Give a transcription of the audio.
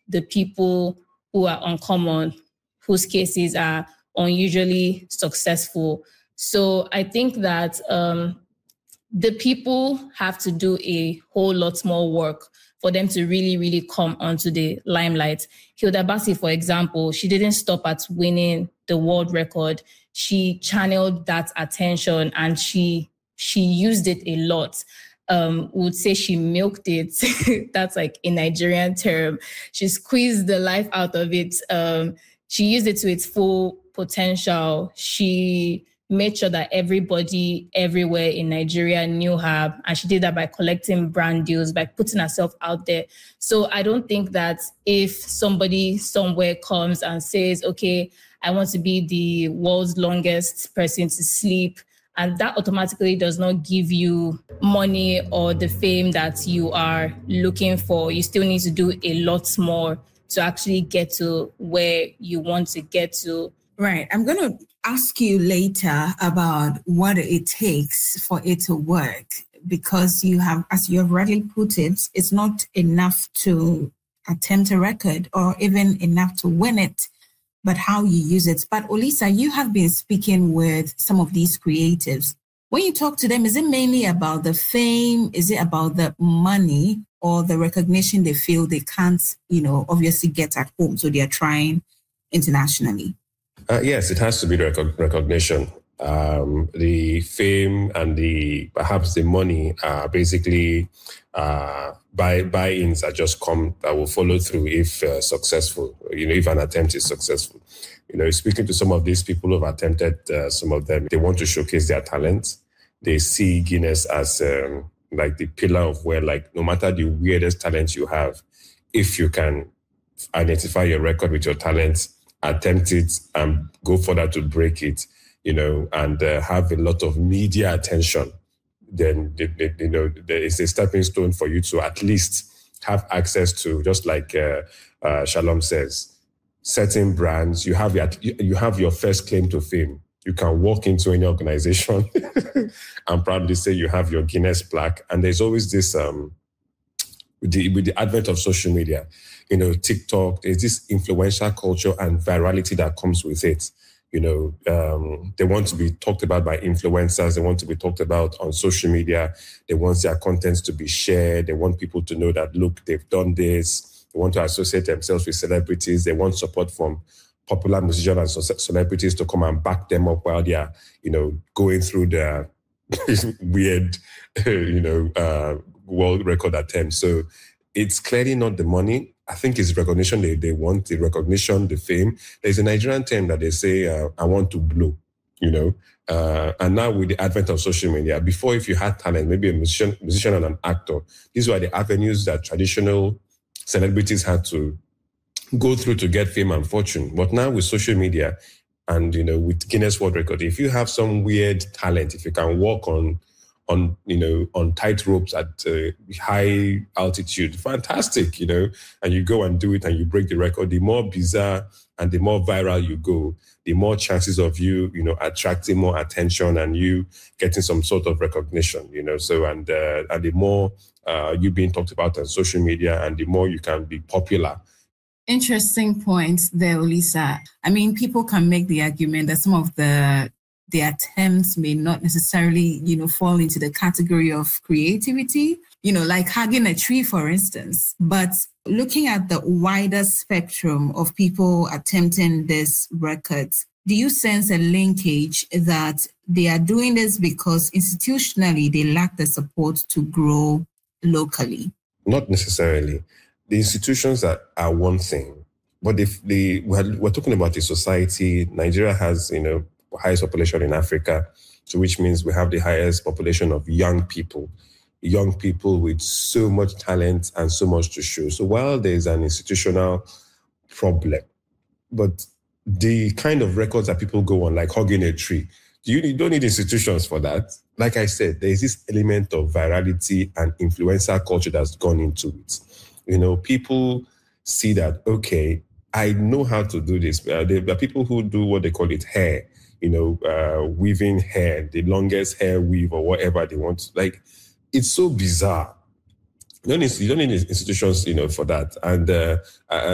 the people who are uncommon, whose cases are unusually successful. So I think that the people have to do a whole lot more work for them to really, really come onto the limelight. Hilda Basi, for example, she didn't stop at winning the world record. She channeled that attention and she used it a lot. Would say she milked it. That's like a Nigerian term. She squeezed the life out of it. She used it to its full potential. She made sure that everybody everywhere in Nigeria knew her. And she did that by collecting brand deals, by putting herself out there. So I don't think that if somebody somewhere comes and says, okay, I want to be the world's longest person to sleep, and that automatically does not give you money or the fame that you are looking for. You still need to do a lot more to actually get to where you want to get to. Right. I'm going to ask you later about what it takes for it to work, because you have, as you have rightly put it, it's not enough to attempt a record or even enough to win it, but how you use it. But Olisa, you have been speaking with some of these creatives. When you talk to them, is it mainly about the fame? Is it about the money or the recognition they feel they can't, obviously get at home? So they are trying internationally. Yes, it has to be recognition. The fame and perhaps the money are basically buy-ins that will follow through if successful, if an attempt is successful. Speaking to some of these people who have attempted some of them, they want to showcase their talent. They see Guinness as like the pillar of where, like, no matter the weirdest talent you have, if you can identify your record with your talent, attempt it and go further to break it, and have a lot of media attention, then, it's a stepping stone for you to at least have access to, just like Shalom says, certain brands. You have your first claim to fame. You can walk into any organization and proudly say you have your Guinness plaque. And there's always this, with the advent of social media, TikTok, there's this influential culture and virality that comes with it. They want to be talked about by influencers. They want to be talked about on social media. They want their contents to be shared. They want people to know that, look, they've done this. They want to associate themselves with celebrities. They want support from popular musicians and celebrities to come and back them up while they are, going through their weird, world record attempts. So it's clearly not the money. I think it's recognition they want, the recognition, the fame. There's a Nigerian term that they say, I want to blow, and now with the advent of social media, before, if you had talent, maybe a musician and an actor, these were the avenues that traditional celebrities had to go through to get fame and fortune. But now with social media and, with Guinness World Record, if you have some weird talent, if you can walk on tight ropes at high altitude, fantastic, and you go and do it and you break the record, the more bizarre and the more viral you go, the more chances of you, attracting more attention and you getting some sort of recognition, so, and the more you being talked about on social media and the more you can be popular. Interesting points there, Olisa. I mean, people can make the argument that some of the attempts may not necessarily, fall into the category of creativity, like hugging a tree, for instance. But looking at the wider spectrum of people attempting this records, do you sense a linkage that they are doing this because institutionally they lack the support to grow locally? Not necessarily. The institutions are one thing, but we're talking about a society. Nigeria has, highest population in Africa, so which means we have the highest population of young people with so much talent and so much to show. So while there is an institutional problem, but the kind of records that people go on, like hugging a tree, you don't need institutions for that. Like I said, there is this element of virality and influencer culture that's gone into it. People see that, okay, I know how to do this. There are people who do what they call it hair, weaving hair, the longest hair weave or whatever they want. Like, it's so bizarre. You don't need institutions, for that. And